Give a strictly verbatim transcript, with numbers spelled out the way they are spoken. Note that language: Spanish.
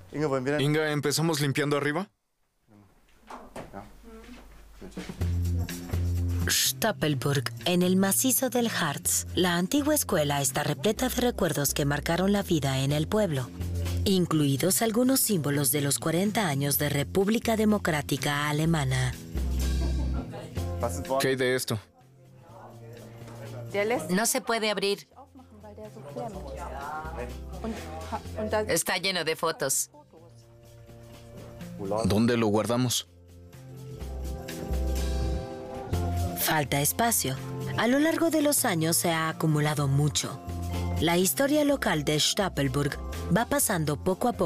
Inga, ¿empezamos limpiando arriba? Stoppelburg, en el macizo del Harz. La antigua escuela está repleta de recuerdos que marcaron la vida en el pueblo, incluidos algunos símbolos de los cuarenta años de República Democrática Alemana. ¿Qué hay de esto? No se puede abrir. Está lleno de fotos. ¿Dónde lo guardamos? Falta espacio. A lo largo de los años se ha acumulado mucho. La historia local de Stoppelburg va pasando poco a poco